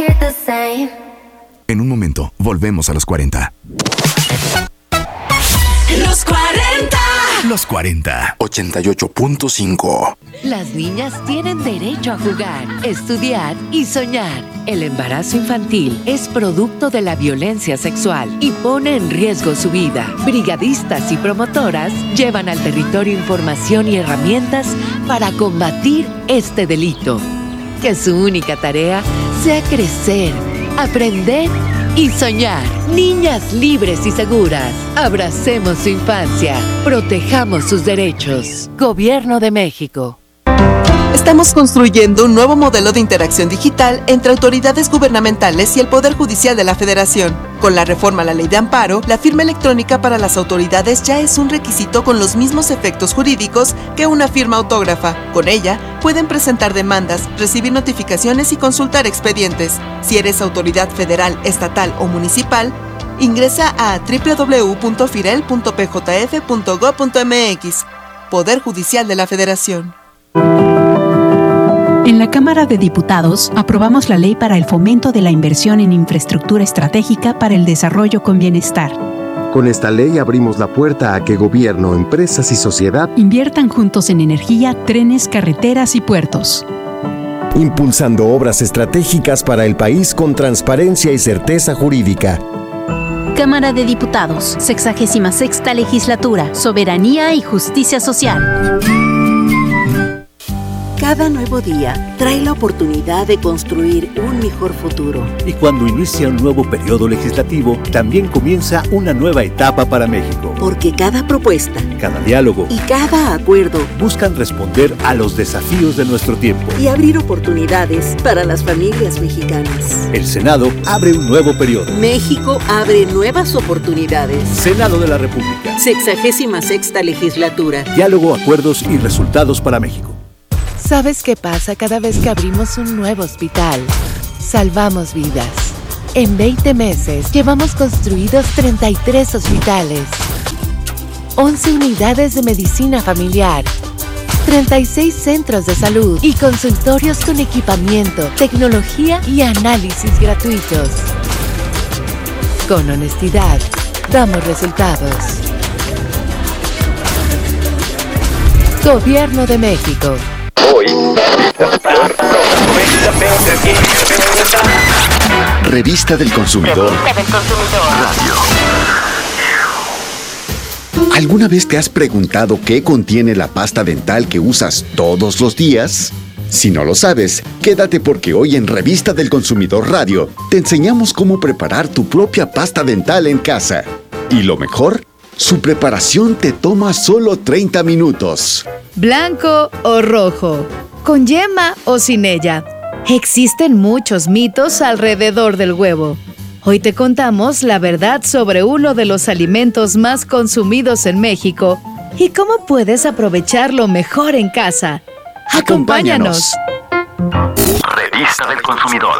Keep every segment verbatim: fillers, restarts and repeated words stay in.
En un momento, volvemos a los cuarenta. Los cuarenta. Los cuarenta. ochenta y ocho punto cinco. Las niñas tienen derecho a jugar, estudiar y soñar. El embarazo infantil es producto de la violencia sexual y pone en riesgo su vida. Brigadistas y promotoras llevan al territorio información y herramientas para combatir este delito. Que su única tarea sea crecer, aprender y soñar. Niñas libres y seguras. Abracemos su infancia. Protejamos sus derechos. Gobierno de México. Estamos construyendo un nuevo modelo de interacción digital entre autoridades gubernamentales y el Poder Judicial de la Federación. Con la reforma a la Ley de Amparo, la firma electrónica para las autoridades ya es un requisito con los mismos efectos jurídicos que una firma autógrafa. Con ella, pueden presentar demandas, recibir notificaciones y consultar expedientes. Si eres autoridad federal, estatal o municipal, ingresa a doble u doble u doble u punto firel punto p j f punto gob punto m x. Poder Judicial de la Federación. En la Cámara de Diputados aprobamos la Ley para el Fomento de la Inversión en Infraestructura Estratégica para el Desarrollo con Bienestar. Con esta ley abrimos la puerta a que gobierno, empresas y sociedad inviertan juntos en energía, trenes, carreteras y puertos. Impulsando obras estratégicas para el país con transparencia y certeza jurídica. Cámara de Diputados, sexagésima sexta Legislatura, Soberanía y Justicia Social. Cada nuevo día trae la oportunidad de construir un mejor futuro. Y cuando inicia un nuevo periodo legislativo, también comienza una nueva etapa para México. Porque cada propuesta, cada diálogo y cada acuerdo buscan responder a los desafíos de nuestro tiempo y abrir oportunidades para las familias mexicanas. El Senado abre un nuevo periodo. México abre nuevas oportunidades. Senado de la República. Sexagésima sexta Legislatura. Diálogo, acuerdos y resultados para México. ¿Sabes qué pasa cada vez que abrimos un nuevo hospital? Salvamos vidas. En veinte meses llevamos construidos treinta y tres hospitales, once unidades de medicina familiar, treinta y seis centros de salud y consultorios con equipamiento, tecnología y análisis gratuitos. Con honestidad, damos resultados. Gobierno de México. Hoy, Revista del Consumidor Radio. ¿Alguna vez te has preguntado qué contiene la pasta dental que usas todos los días? Si no lo sabes, quédate porque hoy en Revista del Consumidor Radio te enseñamos cómo preparar tu propia pasta dental en casa. Y lo mejor, su preparación te toma solo treinta minutos. ¿Blanco o rojo? ¿Con yema o sin ella? Existen muchos mitos alrededor del huevo. Hoy te contamos la verdad sobre uno de los alimentos más consumidos en México y cómo puedes aprovecharlo mejor en casa. ¡Acompáñanos! Revista del Consumidor.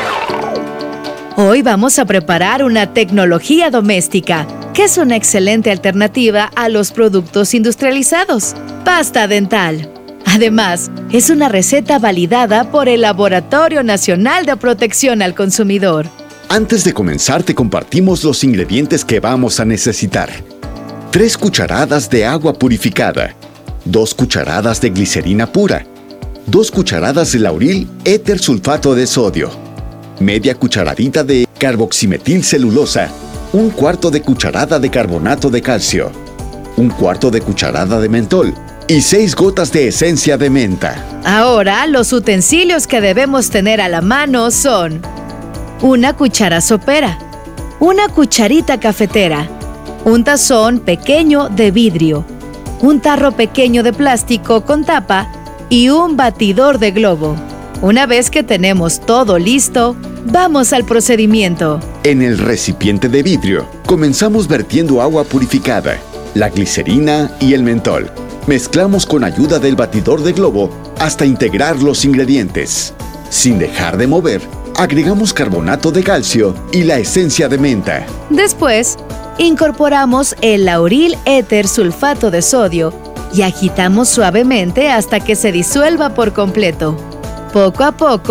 Hoy vamos a preparar una tecnología doméstica, que es una excelente alternativa a los productos industrializados. Pasta dental. Además, es una receta validada por el Laboratorio Nacional de Protección al Consumidor. Antes de comenzar, te compartimos los ingredientes que vamos a necesitar. tres cucharadas de agua purificada, dos cucharadas de glicerina pura, dos cucharadas de lauril éter sulfato de sodio, media cucharadita de carboximetilcelulosa, un cuarto de cucharada de carbonato de calcio, un cuarto de cucharada de mentol y seis gotas de esencia de menta. Ahora, los utensilios que debemos tener a la mano son una cuchara sopera, una cucharita cafetera, un tazón pequeño de vidrio, un tarro pequeño de plástico con tapa y un batidor de globo. Una vez que tenemos todo listo, vamos al procedimiento. En el recipiente de vidrio, comenzamos vertiendo agua purificada, la glicerina y el mentol. Mezclamos con ayuda del batidor de globo hasta integrar los ingredientes. Sin dejar de mover, agregamos carbonato de calcio y la esencia de menta. Después, incorporamos el lauril éter sulfato de sodio y agitamos suavemente hasta que se disuelva por completo. Poco a poco,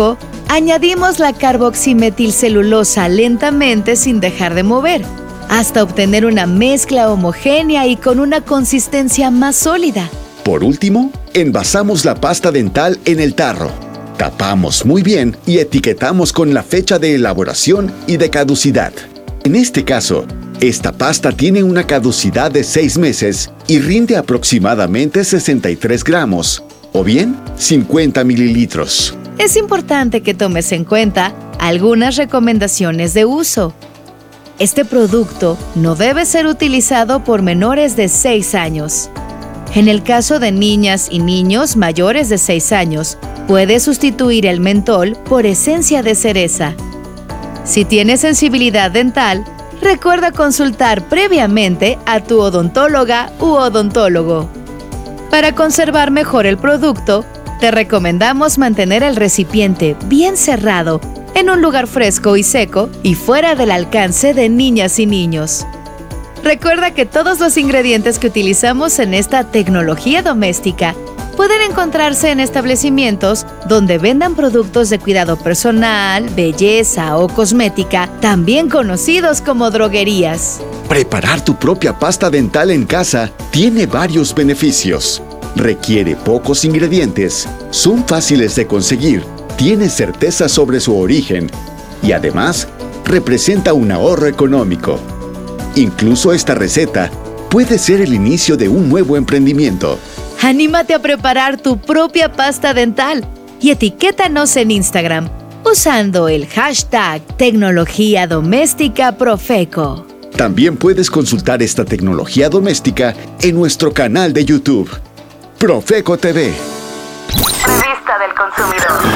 Añadimos la carboximetilcelulosa lentamente sin dejar de mover, hasta obtener una mezcla homogénea y con una consistencia más sólida. Por último, envasamos la pasta dental en el tarro. Tapamos muy bien y etiquetamos con la fecha de elaboración y de caducidad. En este caso, esta pasta tiene una caducidad de seis meses y rinde aproximadamente sesenta y tres gramos, o bien cincuenta mililitros. Es importante que tomes en cuenta algunas recomendaciones de uso. Este producto no debe ser utilizado por menores de seis años. En el caso de niñas y niños mayores de seis años, puede sustituir el mentol por esencia de cereza. Si tienes sensibilidad dental, recuerda consultar previamente a tu odontóloga u odontólogo. Para conservar mejor el producto, te recomendamos mantener el recipiente bien cerrado, en un lugar fresco y seco y fuera del alcance de niñas y niños. Recuerda que todos los ingredientes que utilizamos en esta tecnología doméstica pueden encontrarse en establecimientos donde vendan productos de cuidado personal, belleza o cosmética, también conocidos como droguerías. Preparar tu propia pasta dental en casa tiene varios beneficios. Requiere pocos ingredientes, son fáciles de conseguir, tiene certeza sobre su origen y además representa un ahorro económico. Incluso esta receta puede ser el inicio de un nuevo emprendimiento. Anímate a preparar tu propia pasta dental y etiquétanos en Instagram usando el hashtag Tecnología Doméstica Profeco. También puedes consultar esta tecnología doméstica en nuestro canal de YouTube, Profeco T V. Revista del Consumidor.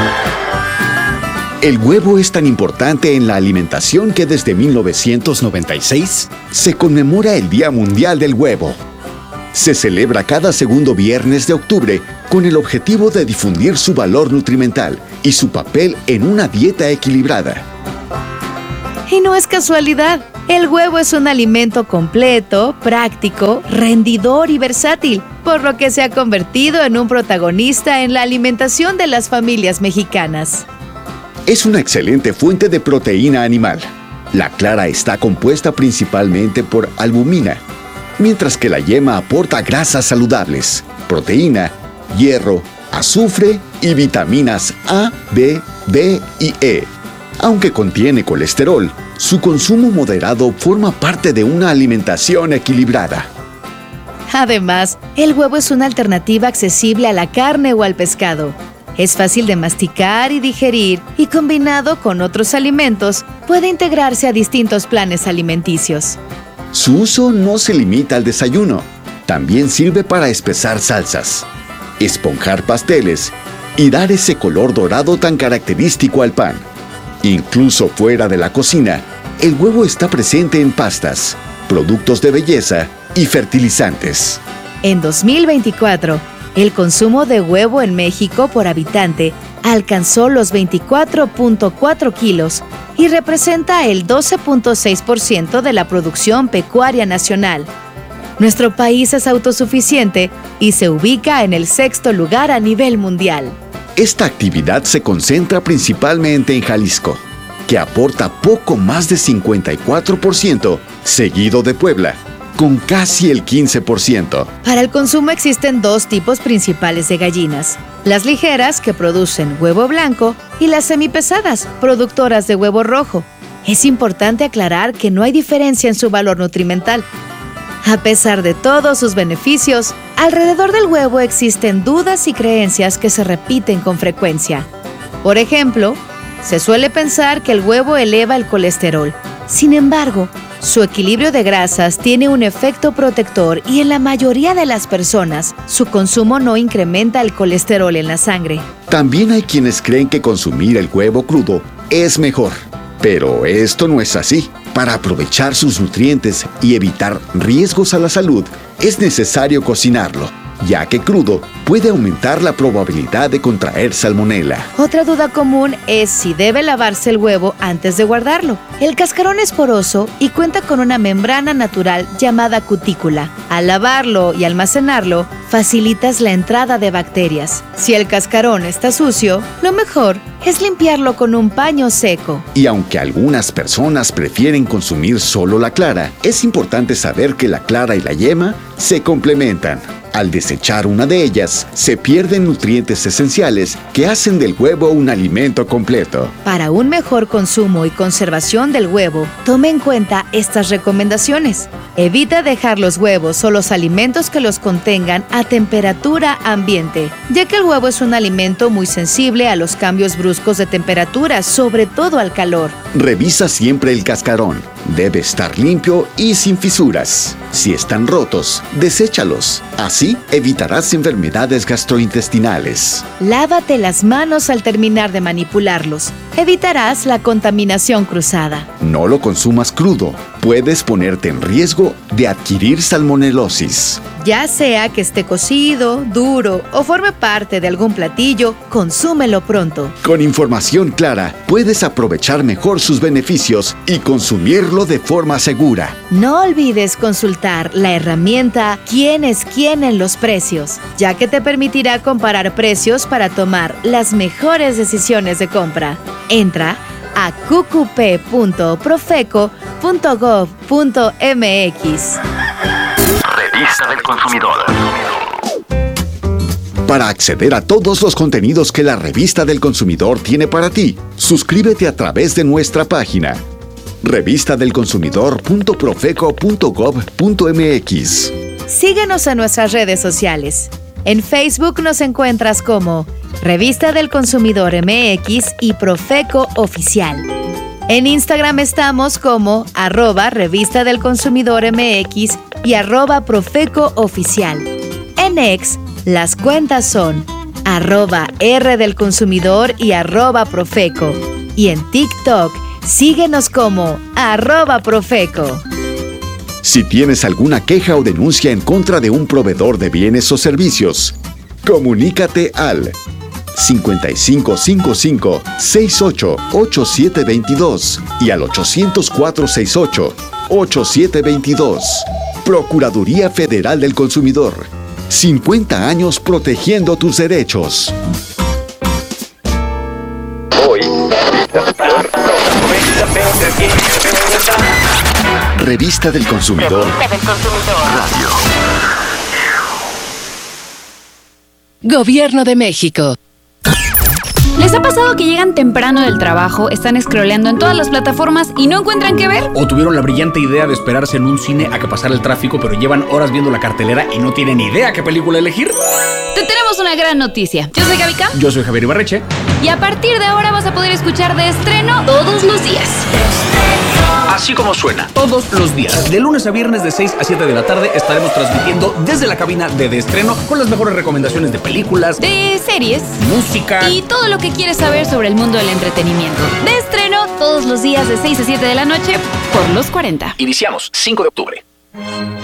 El huevo es tan importante en la alimentación que desde mil novecientos noventa y seis se conmemora el Día Mundial del Huevo. Se celebra cada segundo viernes de octubre con el objetivo de difundir su valor nutrimental y su papel en una dieta equilibrada. Y no es casualidad, el huevo es un alimento completo, práctico, rendidor y versátil, por lo que se ha convertido en un protagonista en la alimentación de las familias mexicanas. Es una excelente fuente de proteína animal. La clara está compuesta principalmente por albumina, mientras que la yema aporta grasas saludables, proteína, hierro, azufre y vitaminas A, B, D y E. Aunque contiene colesterol, su consumo moderado forma parte de una alimentación equilibrada. Además, el huevo es una alternativa accesible a la carne o al pescado. Es fácil de masticar y digerir y combinado con otros alimentos puede integrarse a distintos planes alimenticios. Su uso no se limita al desayuno. También sirve para espesar salsas, esponjar pasteles y dar ese color dorado tan característico al pan. Incluso fuera de la cocina, el huevo está presente en pastas, productos de belleza y fertilizantes. En dos mil veinticuatro, el consumo de huevo en México por habitante alcanzó los veinticuatro punto cuatro kilos y representa el doce punto seis por ciento de la producción pecuaria nacional. Nuestro país es autosuficiente y se ubica en el sexto lugar a nivel mundial. Esta actividad se concentra principalmente en Jalisco, que aporta poco más de cincuenta y cuatro por ciento, seguido de Puebla, con casi el quince por ciento. Para el consumo existen dos tipos principales de gallinas: las ligeras, que producen huevo blanco, y las semipesadas, productoras de huevo rojo. Es importante aclarar que no hay diferencia en su valor nutrimental. A pesar de todos sus beneficios, alrededor del huevo existen dudas y creencias que se repiten con frecuencia. Por ejemplo, se suele pensar que el huevo eleva el colesterol. Sin embargo, su equilibrio de grasas tiene un efecto protector y en la mayoría de las personas, su consumo no incrementa el colesterol en la sangre. También hay quienes creen que consumir el huevo crudo es mejor. Pero esto no es así. Para aprovechar sus nutrientes y evitar riesgos a la salud, es necesario cocinarlo. ya que crudo puede aumentar la probabilidad de contraer salmonela. Otra duda común es si debe lavarse el huevo antes de guardarlo. El cascarón es poroso y cuenta con una membrana natural llamada cutícula. Al lavarlo y almacenarlo, facilitas la entrada de bacterias. Si el cascarón está sucio, lo mejor es limpiarlo con un paño seco. Y aunque algunas personas prefieren consumir solo la clara, es importante saber que la clara y la yema se complementan. Al desechar una de ellas, se pierden nutrientes esenciales que hacen del huevo un alimento completo. Para un mejor consumo y conservación del huevo, tome en cuenta estas recomendaciones. Evita dejar los huevos o los alimentos que los contengan a temperatura ambiente, ya que el huevo es un alimento muy sensible a los cambios bruscos de temperatura, sobre todo al calor. Revisa siempre el cascarón. Debe estar limpio y sin fisuras. Si están rotos, deséchalos. Así evitarás enfermedades gastrointestinales. Lávate las manos al terminar de manipularlos. Evitarás la contaminación cruzada. No lo consumas crudo. Puedes ponerte en riesgo de adquirir salmonelosis. Ya sea que esté cocido, duro o forme parte de algún platillo, consúmelo pronto. Con información clara, puedes aprovechar mejor sus beneficios y consumirlo de forma segura. No olvides consultar la herramienta ¿Quién es quién en los precios?, ya que te permitirá comparar precios para tomar las mejores decisiones de compra. Entra a q q p punto profeco punto gov punto m x. Revista del Consumidor. Para acceder a todos los contenidos que la Revista del Consumidor tiene para ti, suscríbete a través de nuestra página revista del consumidor punto profeco punto gov punto m x. Síguenos en nuestras redes sociales. En Facebook nos encuentras como Revista del Consumidor M X y Profeco Oficial. En Instagram estamos como arroba Revista del Consumidor M X y arroba Profeco Oficial. En X, las cuentas son arroba R del Consumidor y arroba Profeco. Y en TikTok, síguenos como arroba Profeco. Si tienes alguna queja o denuncia en contra de un proveedor de bienes o servicios, comunícate al cincuenta y cinco cincuenta y cinco, sesenta y ocho, ochenta y siete veintidós y al ochocientos cuatro sesenta y ocho, ochenta y siete veintidós. Procuraduría Federal del Consumidor. cincuenta años protegiendo tus derechos. Hoy, Revista del Consumidor. Revista del Consumidor. Radio. Gobierno de México. ¿Les ha pasado que llegan temprano del trabajo, están scrolleando en todas las plataformas y no encuentran qué ver? ¿O tuvieron la brillante idea de esperarse en un cine a que pasara el tráfico, pero llevan horas viendo la cartelera y no tienen idea qué película elegir? Te tenemos una gran noticia. Yo soy Gaby Cam. Yo soy Javier Ibarreche. Y a partir de ahora vas a poder escuchar de estreno todos los días. Así como suena, todos los días. De lunes a viernes de seis a siete de la tarde estaremos transmitiendo desde la cabina de De Estreno con las mejores recomendaciones de películas, de series, música y todo lo que quieres saber sobre el mundo del entretenimiento. De Estreno todos los días de seis a siete de la noche por los cuarenta. Iniciamos cinco de octubre.